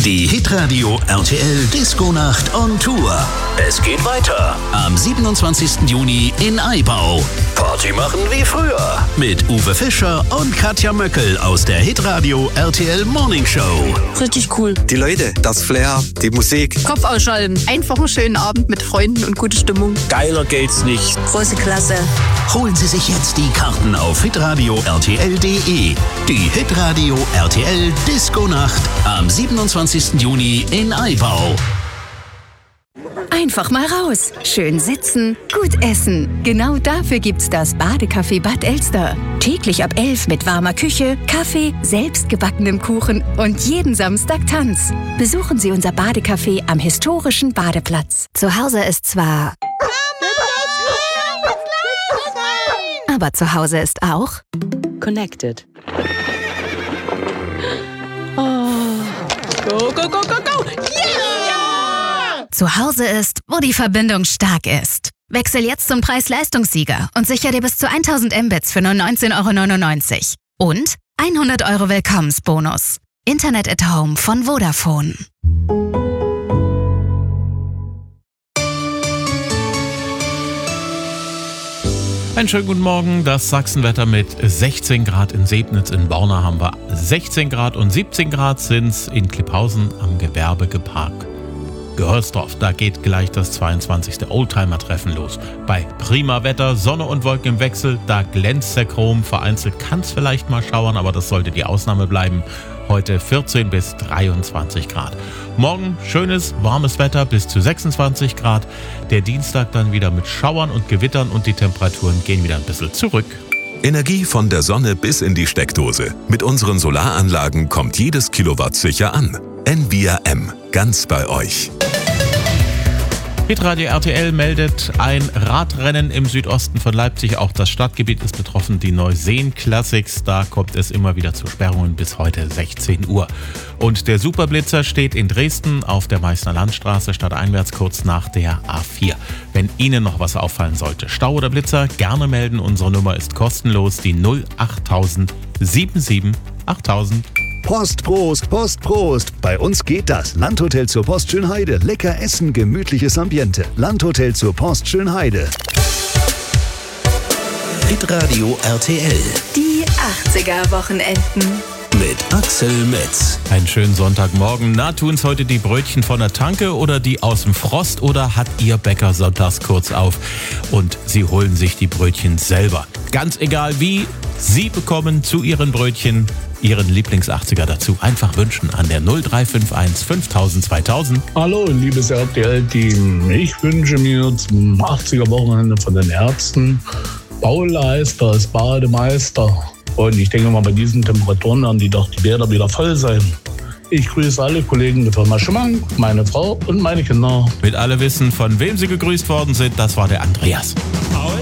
Die Hitradio RTL Disco-Nacht on Tour. Es geht weiter am 27. Juni in Aibau. Party machen wie früher mit Uwe Fischer und Katja Möckel aus der Hitradio RTL Morning Show. Richtig cool. Die Leute, das Flair, die Musik. Kopf ausschalten. Einfach einen schönen Abend mit Freunden und gute Stimmung. Geiler geht's nicht. Große Klasse. Holen Sie sich jetzt die Karten auf hitradio RTL.de. Die Hitradio RTL Disco-Nacht am 27. Juni in Aibau. Einfach mal raus. Schön sitzen, gut essen. Genau dafür gibt's das Badecafé Bad Elster. Täglich ab 11 mit warmer Küche, Kaffee, selbstgebackenem Kuchen und jeden Samstag Tanz. Besuchen Sie unser Badecafé am historischen Badeplatz. Zu Hause ist zwar... Aber zu Hause ist auch... Connected. Go, go, go, go, go. Yeah! Zu Hause ist, wo die Verbindung stark ist. Wechsel jetzt zum Preis-Leistungssieger und sicher dir bis zu 1000 Mbits für nur 19,99 €. Und 100 € Willkommensbonus. Internet at Home von Vodafone. Einen schönen guten Morgen, das Sachsenwetter mit 16 Grad in Sebnitz, in Borna haben wir 16 Grad und 17 Grad sind's in Klipphausen am Gewerbegepark. Gehörsdorf, da geht gleich das 22. Oldtimer-Treffen los. Bei prima Wetter, Sonne und Wolken im Wechsel, da glänzt der Chrom. Vereinzelt kann's vielleicht mal schauern, aber das sollte die Ausnahme bleiben. Heute 14 bis 23 Grad. Morgen schönes, warmes Wetter bis zu 26 Grad. Der Dienstag dann wieder mit Schauern und Gewittern und die Temperaturen gehen wieder ein bisschen zurück. Energie von der Sonne bis in die Steckdose. Mit unseren Solaranlagen kommt jedes Kilowatt sicher an. Envia M, ganz bei euch. Hitradio RTL meldet ein Radrennen im Südosten von Leipzig. Auch das Stadtgebiet ist betroffen. Die Neuseen Classics, da kommt es immer wieder zu Sperrungen bis heute 16 Uhr. Und der Superblitzer steht in Dresden auf der Meißner Landstraße stadteinwärts kurz nach der A4. Wenn Ihnen noch was auffallen sollte, Stau oder Blitzer, gerne melden. Unsere Nummer ist kostenlos, die 08000 77 8000. Post, Prost, Post, Prost. Bei uns geht das. Landhotel zur Post Schönheide. Lecker essen, gemütliches Ambiente. Landhotel zur Post Schönheide. Hitradio RTL Die 80er-Wochenenden. mit Axel Metz. Einen schönen Sonntagmorgen. Na, tun's heute die Brötchen von der Tanke oder die aus dem Frost oder hat Ihr Bäcker sonntags kurz auf und Sie holen sich die Brötchen selber? Ganz egal wie, Sie bekommen zu Ihren Brötchen Ihren Lieblings-80er dazu. Einfach wünschen an der 0351 5000 2000. Hallo, liebes RTL-Team. Ich wünsche mir zum 80er-Wochenende von den Ärzten Paul Leister als Bademeister. Und ich denke mal, bei diesen Temperaturen werden die Bäder wieder voll sein. Ich grüße alle Kollegen der Firma Schmank, meine Frau und meine Kinder. Mit alle wissen, von wem Sie gegrüßt worden sind, das war der Andreas. Paul